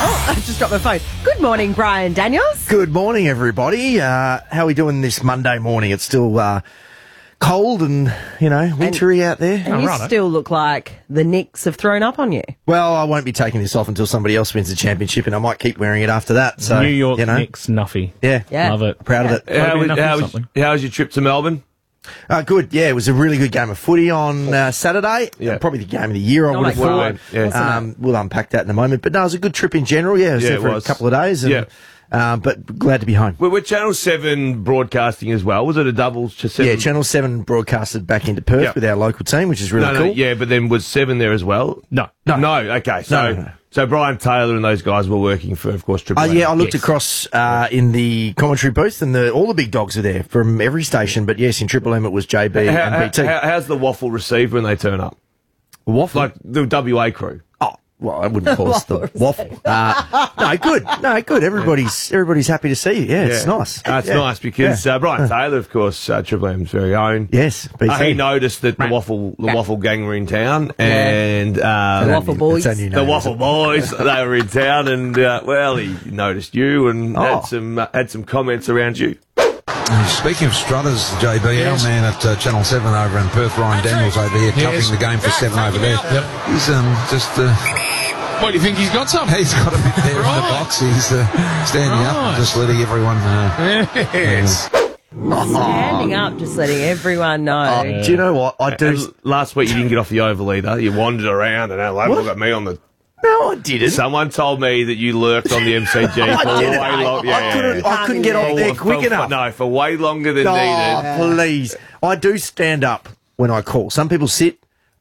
Oh, I just dropped my phone. Good morning, Brian Daniels. Good morning, everybody. How are we doing this Monday morning? It's still cold and, wintry out there. And you still look like the Knicks have thrown up on you. Well, I won't be taking this off until somebody else wins the championship, and I might keep wearing it after that. So New York Knicks Nuffy. Yeah. Love it. Proud of it. How was your trip to Melbourne? Good. Yeah, it was a really good game of footy on Saturday. Yeah. Probably the game of the year, I would have thought. Yeah. We'll unpack that in a moment. But no, it was a good trip in general. Yeah, I was there for a couple of days. And, but glad to be home. We're Channel 7 broadcasting as well. Was it a double? 7? Yeah, Channel 7 broadcasted back into Perth with our local team, which is really cool. Yeah, but then was 7 there as well? No. Okay. So Brian Taylor and those guys were working for, of course, Triple M. Yeah, I looked across in the commentary booth, and all the big dogs are there from every station. But yes, in Triple M it was JB and BT. How's the waffle received when they turn up? Waffle? Like the WA crew? Oh, well, I wouldn't call us the waffle. No, good. Everybody's happy to see you. Yeah, it's nice. It's nice because Brian Taylor, of course, Triple M's very own. Yes, BT. He noticed that the waffle gang were in town, and The Waffle Boys. the Waffle Boys, they were in town, and he noticed you and had some comments around you. Speaking of strutters, JB, our man at Channel 7 over in Perth, Ryan Daniels over here, covering the game for 7 over there. Yep. He's just... What, do you think he's got some? He's got a bit there in the box. He's standing up and just letting everyone Yes. Standing up, just letting everyone know. Do you know what? I do. Last week you didn't get off the oval either. You wandered around and look at me on the... No, I didn't. Someone told me that you lurked on the MCG for way long. I couldn't get off there quick enough. No, for way longer than needed. Please. I do stand up when I call. Some people sit.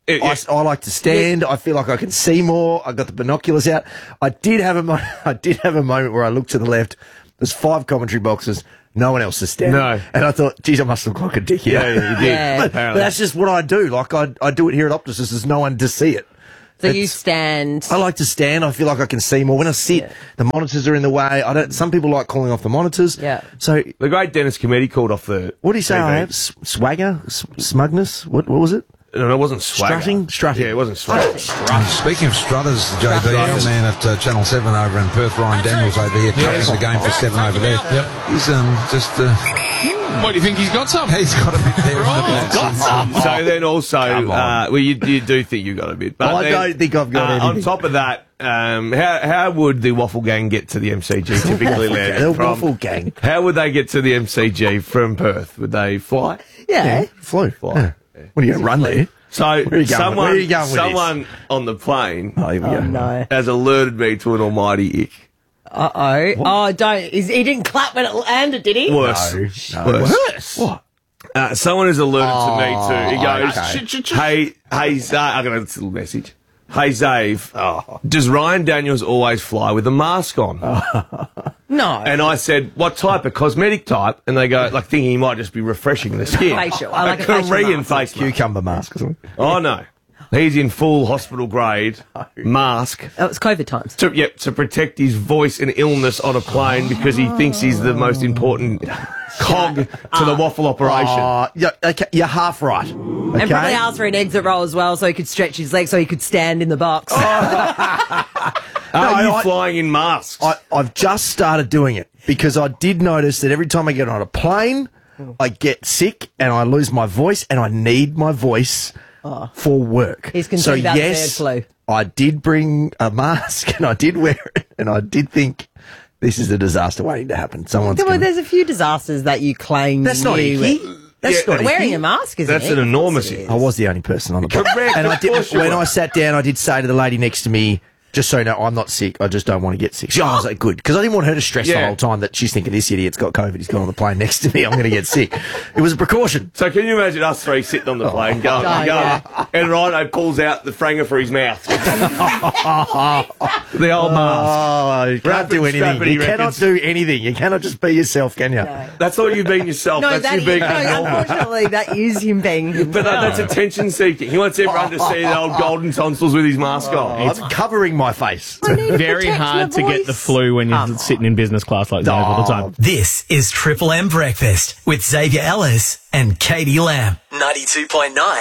I like to stand. I feel like I can see more. I got the binoculars out. I did have a moment where I looked to the left. There's 5 commentary boxes. No one else is standing. No. And I thought, geez, I must look like a dick here. Yeah, you did. Yeah. But that's just what I do. Like, I do it here at Optus. There's no one to see it. So you stand. I like to stand. I feel like I can see more. When I sit, the monitors are in the way. Some people like calling off the monitors. Yeah. So the great Dennis Committee called off the... What did he say TV. I have? Swagger? Smugness? What was it? No, it wasn't swagger. Strutting. Yeah, it wasn't swagger. Speaking of strutters, JB, our man at Channel 7 over in Perth, Ryan Daniels over here, covering the game for 7 over there. Yep. He's just... What, do you think he's got some? He's got a bit there in the box. So then also, you do think you got a bit. But I don't think I've got anything. On top of that, how would the Waffle Gang get to the MCG typically? The Waffle Gang. How would they get to the MCG from Perth? Would they fly? Yeah. Flew. Yeah. What are you going to run there? So Where are you going with someone on the plane Oh, here we go. No. has alerted me to an almighty ick. Uh-oh. Oh, don't. He didn't clap when it landed, did he? Worse. No. Worse. What? Someone has alerted to me too. He goes, okay. hey, Zave, I got a little message. Hey, Zave, does Ryan Daniels always fly with a mask on? No. And I said, what type? A cosmetic type? And they go, like, thinking he might just be refreshing the skin. Facial. I like a facial Korean mask. face mask. Cucumber mask or something. Oh, no. He's in full hospital grade mask. Oh, it's COVID times. To protect his voice and illness on a plane because he thinks he's the most important cog to the waffle operation. Yeah, okay, you're half right. Okay? And probably asked for an exit roll as well so he could stretch his legs so he could stand in the box. Are you flying in masks? I've just started doing it because I did notice that every time I get on a plane, I get sick and I lose my voice, and I need my voice for work. He's concerned about the bird flu. I did bring a mask and I did wear it, and I did think this is a disaster waiting to happen. There's a few disasters that you claim. That's not icky. That's not wearing icky. a mask, isn't That's it? an enormous icky. I was the only person on the plane. Correct. And Of course you when were. I sat down, I did say to the lady next to me, just so you know, I'm not sick. I just don't want to get sick. I was like, good. Because I didn't want her to stress the whole time that she's thinking, this idiot's got COVID. He's got on the plane next to me. I'm going to get sick. It was a precaution. So can you imagine us three sitting on the plane going, and Rhino pulls out the franger for his mouth. The old mask. You can't do anything. You cannot do anything. You cannot just be yourself, can you? No. That's not you being yourself. No, that's you being unfortunately, that is him being himself. But that's attention seeking. He wants everyone to see the old golden tonsils with his mask on. I'm covering my face. Very hard to get the flu when you're sitting in business class like that all the time. This is Triple M Breakfast with Xavier Ellis and Katie Lamb. 92.9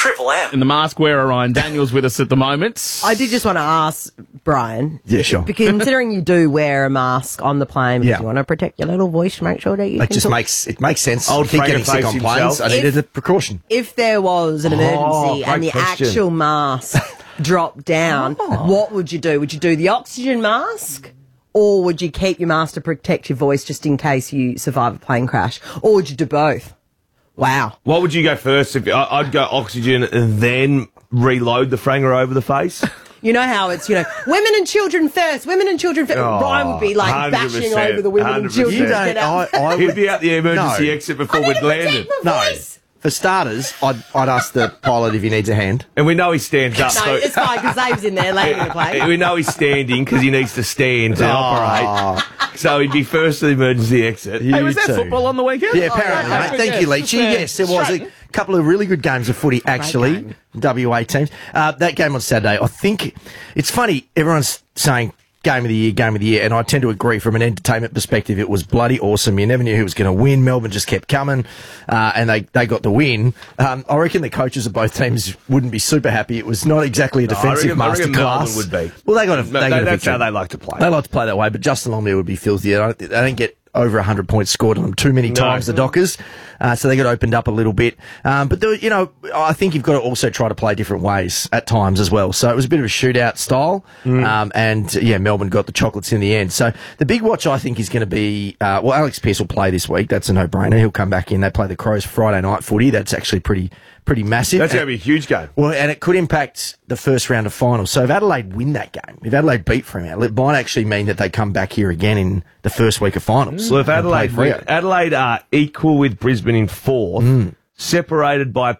Triple M. And the mask wearer, Ryan Daniels, with us at the moment. I did just want to ask Brian. Yeah, sure. Considering you do wear a mask on the plane, do you want to protect your little voice to make sure that you It can just talk? makes sense. Old Keep Frank getting sick face on planes. himself. I needed a precaution. If there was an emergency and the great question. actual mask dropped down, what would you do? Would you do the oxygen mask? Or would you keep your mask to protect your voice just in case you survive a plane crash? Or would you do both? Wow. What would you go first? I'd go oxygen and then reload the franger over the face. You know how it's, women and children first, women and children first. Oh, Ryan would be like 100%, bashing over the women and 100%. children. You to get out. don't. He'd be out the emergency No. exit before we'd landed. No. For starters, I'd ask the pilot if he needs a hand. And we know he stands up. No, it's fine because Dave's in there landing the plane. We know he's standing because he needs to stand to operate. So he'd be first to the emergency exit. Hey, was there too. football on the weekend? Yeah, apparently, Oh, mate. okay. Thank you, Leachy. Yes, there was a couple of really good games of footy, actually. WA teams. That game on Saturday, I think it's funny. Everyone's saying game of the year, and I tend to agree from an entertainment perspective. It was bloody awesome. You never knew who was going to win. Melbourne just kept coming, and they got the win. I reckon the coaches of both teams wouldn't be super happy. It was not exactly a defensive I reckon Melbourne masterclass. would be. Well, they got a That's victory. how they like to play. They like to play that way, but Justin Longmire would be filthy. They don't get over 100 points scored on them too many times, the Dockers. So they got opened up a little bit. But, I think you've got to also try to play different ways at times as well. So it was a bit of a shootout style. Melbourne got the chocolates in the end. So the big watch, I think, is going to be, Alex Pearce will play this week. That's a no-brainer. He'll come back in. They play the Crows Friday night footy. That's actually pretty massive. That's going to be a huge game. Well, and it could impact the first round of finals. So if Adelaide win that game, if Adelaide beat Fremantle, it might actually mean that they come back here again in the first week of finals. Well, if and play Freo. Adelaide are equal with Brisbane in fourth, separated by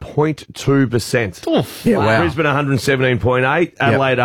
0.2%. Yeah, wow. Brisbane 117.8, Adelaide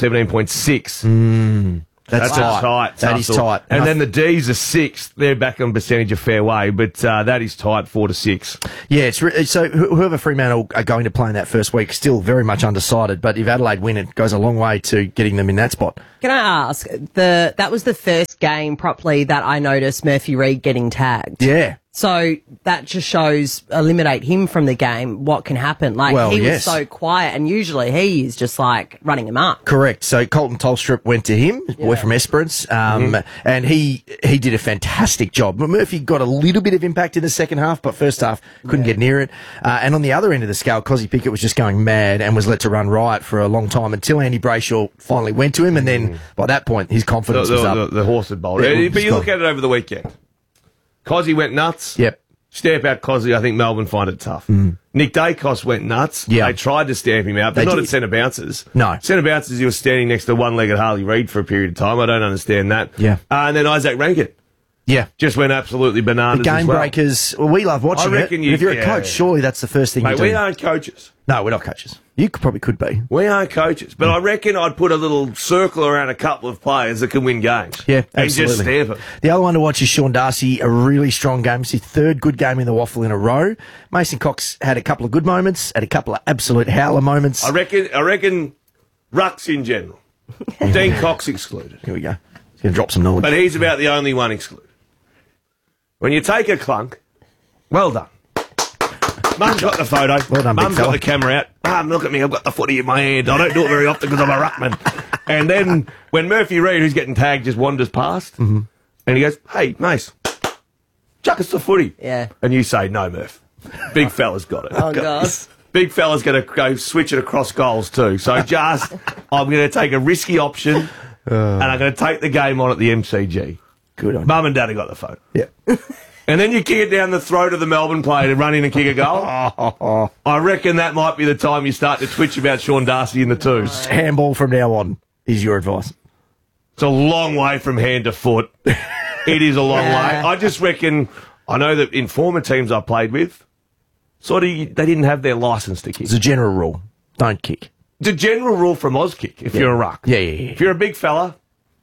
117.6. That's tight. That is tight. And then the D's are sixth. They're back on percentage of fair way, but that is tight 4-6. Yeah, so whoever Fremantle are going to play in that first week, still very much undecided. But if Adelaide win, it goes a long way to getting them in that spot. Can I ask, that was the first game properly that I noticed Murphy Reid getting tagged. Yeah. So that just shows, eliminate him from the game, what can happen. Like, Well, he was yes. so quiet, and usually he is just like running him up. Correct. So Colton Tolstrup went to him, boy from Esperance, and he did a fantastic job. Murphy got a little bit of impact in the second half, but first half couldn't get near it. And on the other end of the scale, Cozzy Pickett was just going mad and was let to run riot for a long time until Andy Brayshaw finally went to him, and then by that point his confidence was up. The horse had bolted. Yeah, But you look at it over the weekend. Cozzy went nuts. Yep. Stamp out Cozzy, I think Melbourne find it tough. Nick Dacos went nuts. Yeah. They tried to stamp him out, but They not did. at centre bouncers. No. Centre bouncers, he was standing next to one-legged Harley Reid for a period of time. I don't understand that. Yeah. And then Isaac Rankin Yeah. just went absolutely bananas The game as well. breakers, well, we love watching I reckon it. you- If you're a yeah. coach, surely that's the first thing Mate, you do. we aren't coaches. No, we're not coaches. You probably could be. We aren't coaches. But I reckon I'd put a little circle around a couple of players that can win games. Yeah, And absolutely. just stamp it. The other one to watch is Sean Darcy, a really strong game. It's his third good game in the Waffle in a row. Mason Cox had a couple of good moments, had a couple of absolute howler moments. I reckon rucks in general. Dean Cox excluded. Here we go. He's going to drop some knowledge. But he's about the only one excluded. When you take a clunk, well done. Mum's got the photo. Well done, big Mum's got fella. the camera out. Mum, look at me, I've got the footy in my hand. I don't do it very often because I'm a ruckman. And then when Murphy Reid, who's getting tagged, just wanders past, and he goes, hey, Mace, chuck us the footy. Yeah. And you say, no, Murph. Big fella's got it. Oh, God. Big fella's going to go switch it across goals too. So I'm going to take a risky option, and I'm going to take the game on at the MCG. Good on you. Mum and Dad have got the phone. Yeah. And then you kick it down the throat of the Melbourne player to run in and kick a goal. I reckon that might be the time you start to twitch about Sean Darcy in the twos. Handball from now on is your advice. It's a long way from hand to foot. It is a long way. I just reckon, I know that in former teams I played with, sort of, they didn't have their licence to kick. It's a general rule. Don't kick. It's a general rule from Auskick if you're a ruck. Yeah. If you're a big fella,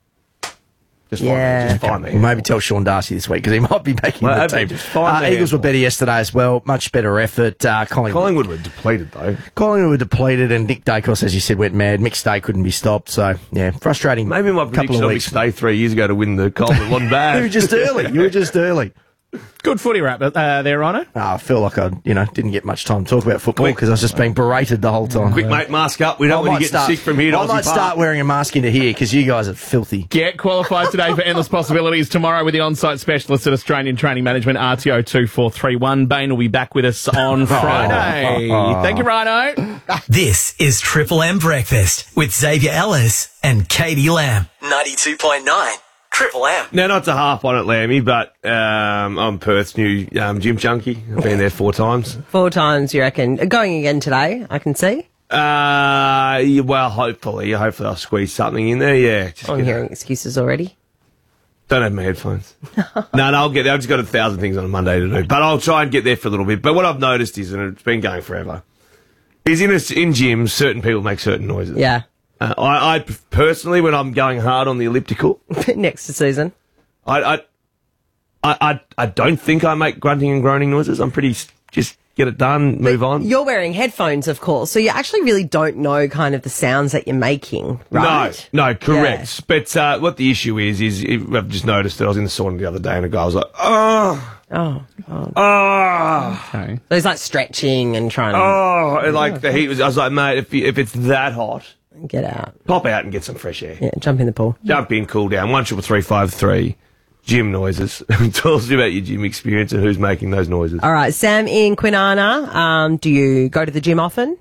just Yeah. find me. Well, maybe tell Sean Darcy this week because he might be making Well, the team. just find the Eagles were handball. better yesterday as well. Much better effort. Collingwood were depleted though. Collingwood were depleted, and Nick Dacos, as you said, went mad. Mick Stay couldn't be stopped. So, yeah, frustrating. Maybe my couple prediction of of weeks. Stay 3 years ago to win the Collingwood wasn't bad. You were just early. Good footy wrap there, Rhino. I feel like I, didn't get much time to talk about football because I was just being berated the whole time. Quick, mate, mask up. We don't want to get sick from here to I might Aussie Park. start wearing a mask into here because you guys are filthy. Get qualified today for Endless Possibilities. Tomorrow with the on-site specialist at Australian Training Management, RTO 2431. Bain will be back with us on Friday. Thank you, Rhino. This is Triple M Breakfast with Xavier Ellis and Katie Lamb. 92.9 Triple M. Now, not to harp on it, Lammy, but I'm Perth's new gym junkie. I've been there 4 times. 4 times, you reckon? Going again today, I can see. Well, hopefully I'll squeeze something in there. Yeah, I'm hearing excuses already. Don't have my headphones. No, I'll get there. I've just got 1,000 things on a Monday to do, but I'll try and get there for a little bit. But what I've noticed is, and it's been going forever, is in gyms, certain people make certain noises. Yeah. I personally, when I'm going hard on the elliptical, next to Susan, I don't think I make grunting and groaning noises. I'm pretty just get it done, move on. You're wearing headphones, of course, so you actually really don't know kind of the sounds that you're making, right? No, correct. Yeah. But what the issue is I've just noticed that I was in the sauna the other day and a guy was like, oh, Okay. So he's like stretching and trying to... and like the heat was... I was like, mate, if it's that hot... Get out. Pop out and get some fresh air. Yeah, jump in the pool. Jump in, cool down. 1-353-5-3. Gym noises. Tell us about your gym experience and who's making those noises. All right, Sam in Kwinana, do you go to the gym often?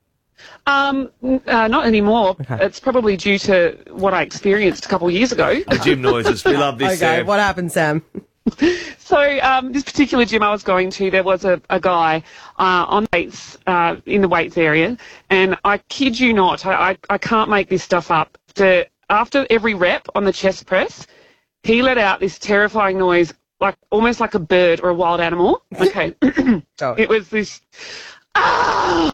Not anymore. Okay. It's probably due to what I experienced a couple of years ago. The gym noises. We love this, Okay, Sam. what happened, Sam? So this particular gym I was going to, there was a guy on weights in the weights area, and I kid you not, I can't make this stuff up. After every rep on the chest press, he let out this terrifying noise, like almost like a bird or a wild animal. Okay, it was this. Ah!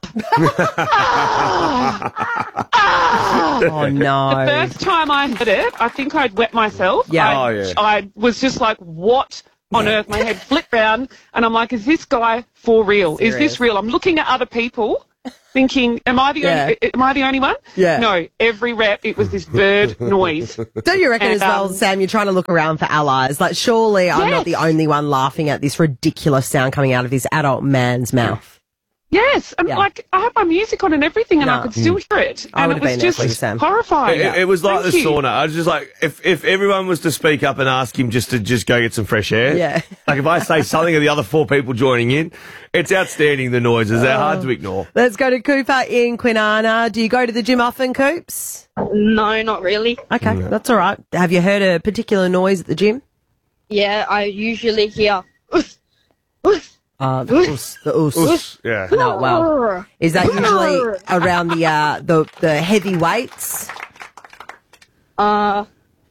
Ah! Ah! Oh, no. The first time I heard it, I think I'd wet myself. Yeah. I was just like, what on earth? My head flipped round, and I'm like, is this guy for real? Serious? Is this real? I'm looking at other people thinking, am I the only one? Yeah. No, every rep, it was this bird noise. Don't you reckon And, as well, Sam, you're trying to look around for allies? Like, surely I'm not the only one laughing at this ridiculous sound coming out of this adult man's mouth. Yes, and Yeah. like I had my music on and everything, and I could still hear it. I And would it have was been there just for you, Sam. horrifying. It was like Thank the you. sauna. I was just like, if everyone was to speak up and ask him just to go get some fresh air. Yeah. Like if I say something of the other 4 people joining in, it's outstanding, the noises. They're hard to ignore. Let's go to Cooper in Kwinana. Do you go to the gym often, Coops? No, not really. Okay, that's all right. Have you heard a particular noise at the gym? Yeah, I usually hear. "Oof, oof, The us. The us. Oof. Yeah. No, well, is that usually around the heavy weights? Oh,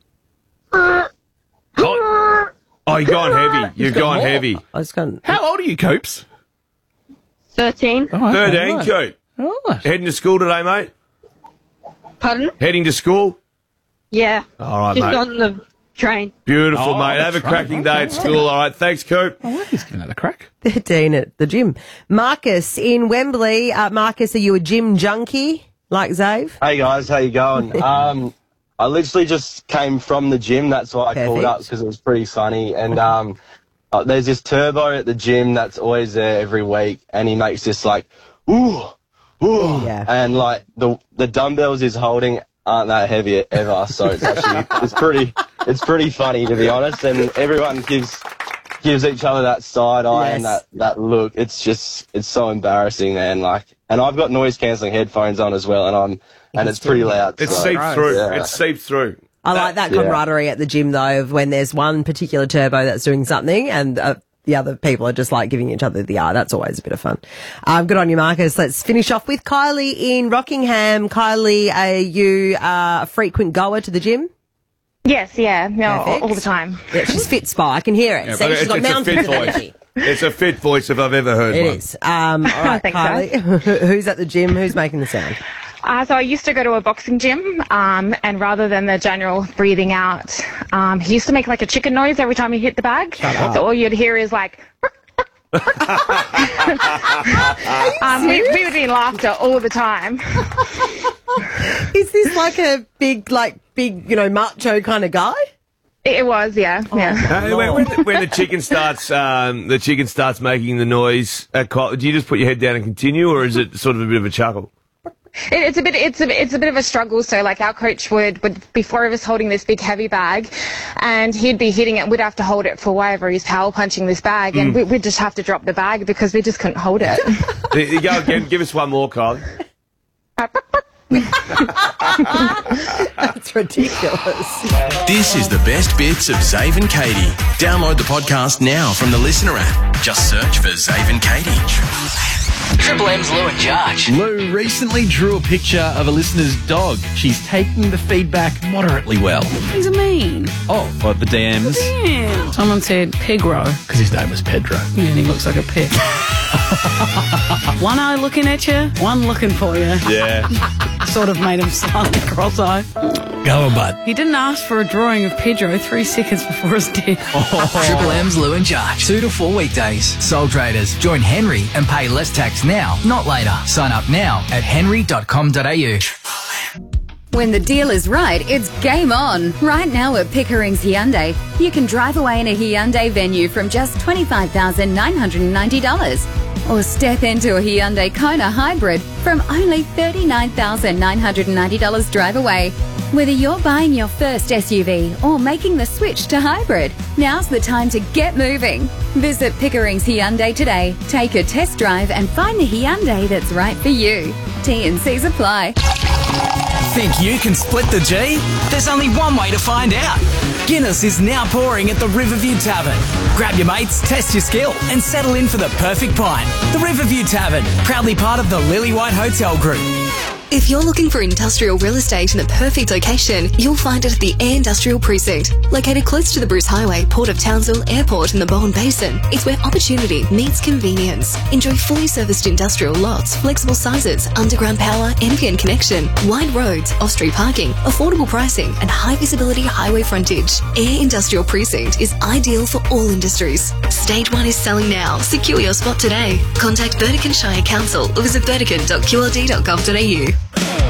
you're going heavy. You're going heavy. I was going. How old are you, Coops? 13. 13, Coop. Right. Heading to school today, mate? Pardon? Heading to school? Yeah. All right, Just mate. on the train. Beautiful, Oh, mate. Have a that's right. cracking day at school. All right. Thanks, Coop. Oh, he's giving that a crack. 13 at the gym. Marcus in Wembley. Marcus, are you a gym junkie like Zave? Hey guys, how you going? I literally just came from the gym, that's why I called up, because it was pretty sunny. And there's this Turbo at the gym that's always there every week, and he makes this like, ooh, ooh, Yeah. and like the dumbbells he's holding aren't that heavy ever, so it's actually it's pretty funny, to be honest. And everyone gives each other that side eye and that look. It's so embarrassing, man. Like, and I've got noise cancelling headphones on as well, and it's pretty loud. It's so, seeped through. yeah. It's seeped through. I like that camaraderie at the gym, though, of when there's one particular turbo that's doing something and the other people are just like giving each other the eye. That's always a bit of fun. Good on you, Marcus. Let's finish off with Kylie in Rockingham. Kylie, are you a frequent goer to the gym? Yes, yeah, no, Perfect. all the time. Yeah, she's fit spy. I can hear it. Yeah, See, but she's got it's a mountains fit of voice. energy. It's a fit voice if I've ever heard It one. is. All right, Thanks, Kylie. Who's at the gym? Who's making the sound? So I used to go to a boxing gym, and rather than the general breathing out, he used to make like a chicken noise every time he hit the bag. So all you'd hear is like... we would be in laughter all the time. Is this like a big, macho kind of guy? It was, yeah. When the chicken starts making the noise, do you just put your head down and continue, or is it sort of a bit of a chuckle? It's a bit of a struggle. So like our coach would before he was holding this big heavy bag, and he'd be hitting it. We'd have to hold it for whatever he's power punching this bag, and we'd just have to drop the bag because we just couldn't hold it. You go again. Give us one more, Kylie. That's ridiculous. This is the best bits of Zave and Katie. Download the podcast now from the Listener app. Just search for Zave and Katie. Triple M's Lou and Josh. Lou recently drew a picture of a listener's dog. She's taking the feedback moderately well. He's mean. Oh, what, the DMs? Yeah. Someone said Pegro. Because his name was Pedro. Yeah, and he looks like a pig. One eye looking at you, one looking for you. Yeah. Sort of made him slightly cross-eyed. Go on, bud. He didn't ask for a drawing of Pedro 3 seconds before his death. Triple M's Lou and Josh. 2 to 4 weekdays. Sole traders. Join Henry and pay less tax now, not later. Sign up now at henry.com.au. When the deal is right, it's game on. Right now at Pickering's Hyundai, you can drive away in a Hyundai Venue from just $25,990. Or step into a Hyundai Kona Hybrid from only $39,990 drive away. Whether you're buying your first SUV or making the switch to hybrid, now's the time to get moving. Visit Pickering's Hyundai today. Take a test drive and find the Hyundai that's right for you. T&Cs apply. Think you can split the G? There's only one way to find out. Guinness is now pouring at the Riverview Tavern. Grab your mates, test your skill, and settle in for the perfect pint. The Riverview Tavern, proudly part of the Lily White Hotel Group. If you're looking for industrial real estate in the perfect location, you'll find it at the Air Industrial Precinct. Located close to the Bruce Highway, Port of Townsville Airport and the Bowen Basin, it's where opportunity meets convenience. Enjoy fully serviced industrial lots, flexible sizes, underground power, NBN connection, wide roads, off-street parking, affordable pricing, and high visibility highway frontage. Air Industrial Precinct is ideal for all industries. Stage 1 is selling now. Secure your spot today. Contact Burdekin Shire Council or visit burdekin.qld.gov.au.